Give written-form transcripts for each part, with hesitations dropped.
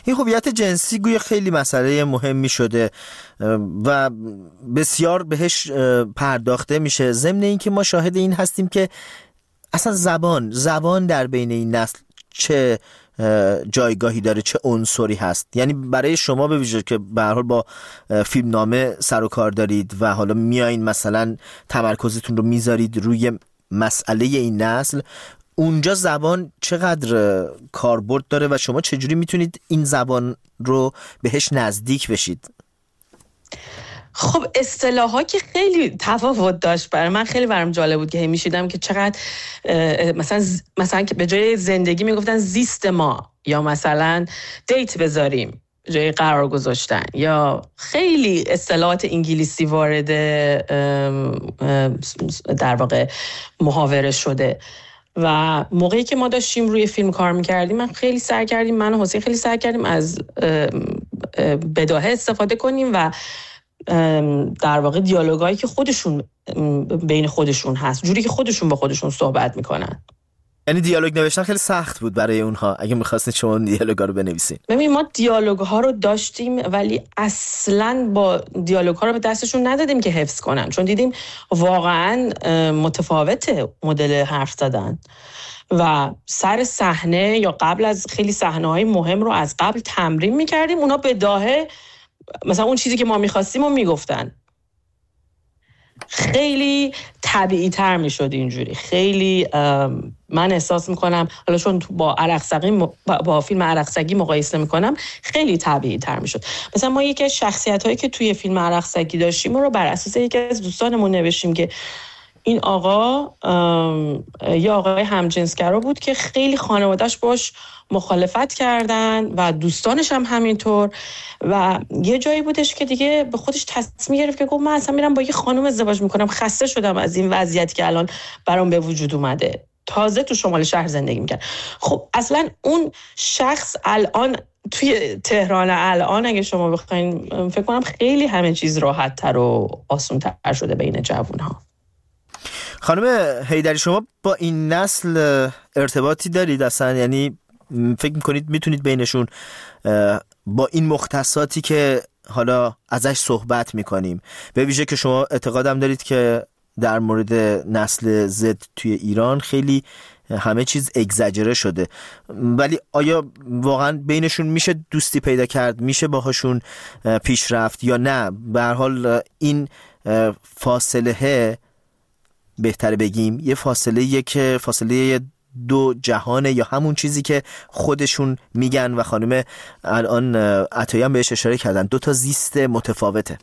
این هویت جنسی گویا خیلی مسئله مهمی شده و بسیار بهش پرداخته میشه، ضمن اینکه ما شاهد این هستیم که اصلا زبان در بین این نسل چه جایگاهی داره، چه عنصری هست. یعنی برای شما به ویژه که به هر حال با فیلمنامه سر و کار دارید و حالا میایین مثلا تمرکزتون رو میذارید روی مسئله این نسل، اونجا زبان چقدر کاربرد داره و شما چجوری میتونید این زبان رو بهش نزدیک بشید؟ خب اصطلاحا که خیلی تفاوت داشت. برام جالب بود که میشیدم که چقدر مثلا که به جای زندگی میگفتن زیست ما، یا مثلا دیت بذاریم جای قرار گذاشتن، یا خیلی اصطلاحات انگلیسی وارد در واقع محاوره شده. و موقعی که ما داشتیم روی فیلم کار میکردیم من و حسین خیلی سعی کردیم از بداهه استفاده کنیم و در واقع دیالوگایی که خودشون بین خودشون هست، جوری که خودشون با خودشون صحبت میکنن. یعنی دیالوگ نوشتن خیلی سخت بود برای اونها اگه می‌خواستید شما دیالوگا رو بنویسین؟ ببین ما دیالوگ‌ها رو داشتیم ولی اصلاً با دیالوگ‌ها رو به دستشون ندادیم که حفظ کنن، چون دیدیم واقعاً متفاوته مدل حرف زدن و سر صحنه یا قبل از خیلی صحنه‌های مهم رو از قبل تمرین می‌کردیم. اونا بداهه مثلا اون چیزی که ما می‌خواستیم رو میگفتن. خیلی طبیعی تر می شد اینجوری. خیلی من احساس میکنم حالا چون با فیلم عرقسگی مقایسه میکنم خیلی طبیعی تر می شد. مثلا ما یکی از شخصیت هایی که توی فیلم عرقسگی داشتیم رو بر اساس یکی از دوستانمون نوشتیم که این آقا یه آقای همجنسگرا بود که خیلی خانواده‌اش باش مخالفت کردن و دوستانش هم همینطور، و یه جایی بودش که دیگه به خودش تصمیم گرفت که گفت من اصلا میرم با یه خانم ازدواج میکنم، خسته شدم از این وضعیتی که الان برام به وجود اومده. تازه تو شمال شهر زندگی میکرد. خب اصلا اون شخص الان توی تهران الان اگه شما بخواین فکر کنم خیلی همه چیز راحت تر و آسان تر شده بین جوانها. خانم حیدری شما با این نسل ارتباطی دارید اصلا؟ یعنی فکر میکنید میتونید بینشون با این مختصاتی که حالا ازش صحبت میکنیم، به ویژه که شما اعتقادم دارید که در مورد نسل زد توی ایران خیلی همه چیز اگزاجره شده، ولی آیا واقعا بینشون میشه دوستی پیدا کرد، میشه باهاشون پیش رفت یا نه؟ به هر حال این فاصله بهتره بگیم یه فاصله که فاصله دو جهانه، یا همون چیزی که خودشون میگن و خانم الان عطایی هم بهش اشاره کردن، دو تا زیست متفاوته.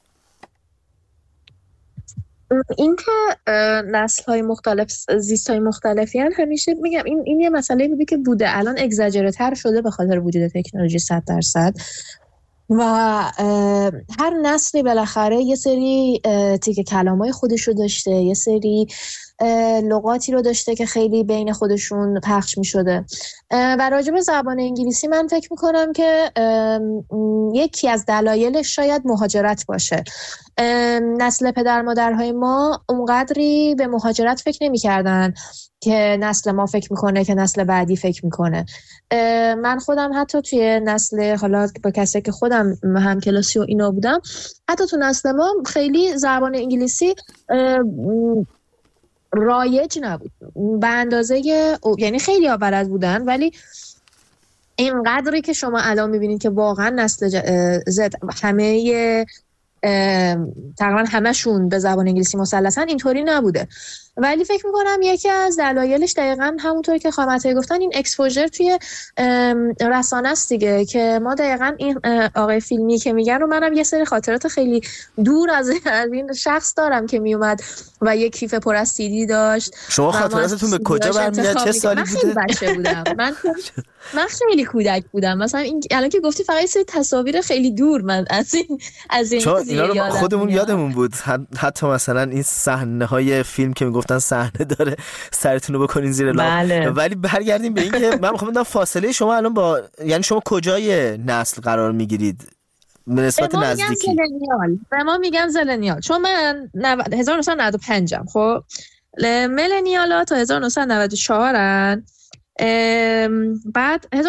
این که نسل‌های مختلف زیست‌های مختلفی هن، همیشه میگم این یه مسئله بوده الان اگزاجره تر شده به خاطر وجود تکنولوژی 100%. و هر نسلی بالاخره یه سری تیکه کلامای خودشو داشته، یه سری لغاتی رو داشته که خیلی بین خودشون پخش می شده. و راجع به زبان انگلیسی من فکر میکنم که یکی از دلایلش شاید مهاجرت باشه. نسل پدر مادرهای ما اونقدری به مهاجرت فکر نمی کردن که نسل ما فکر میکنه که نسل بعدی فکر میکنه. من خودم حتی توی نسل، حالا با کسی که خودم هم کلاسی و اینا بودم، حتی تو نسل ما خیلی زبان انگلیسی رایج نبود به اندازه یعنی خیلی ها بلد بودن، ولی اینقدری که شما الان میبینید که واقعا نسل زد تقریبا همشون به زبان انگلیسی مسلطن، اینطوری نبوده. ولی فکر میکنم یکی از دلایلش دقیقاً همونطوری که خانم عطایی گفتن این اکسپوژر توی رسانه است دیگه، که ما دقیقاً این آقای فیلمی که میگن رو منم یه سری خاطرات خیلی دور از این شخص دارم که میومد و یک کیف پر از CD داشت. شما خاطراتتون به کجا برمیاد؟ چه سالی بوده؟ من خیلی بچه بودم. من خیلی کودک بودم. مثلا این الان که گفتی فقط سری تصاویر خیلی دور من از این اینا رو خودمون یادمون بود. حتی مثلا این صحنه‌های فیلم که میگفتن صحنه داره سرتون رو بکنین زیر لب. ولی برگردیم به این که من میخوام بدونم فاصله شما الان با، یعنی شما کجای نسل قرار میگیرید به نسبت نزدیکی؟ به ما میگن زلنیال، چون من 1995 ام. خب ملنیالا تا 1994 ان. بعد